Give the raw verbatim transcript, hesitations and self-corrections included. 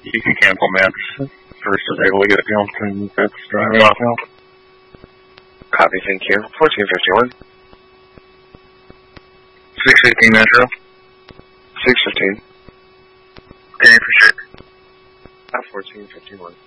You can cancel Matt's first available get Hamilton that's driving off now. Copy, thank you. fourteen fifty-one. six fifteen Metro. six fifteen. Okay, for sure. fourteen fifty-one.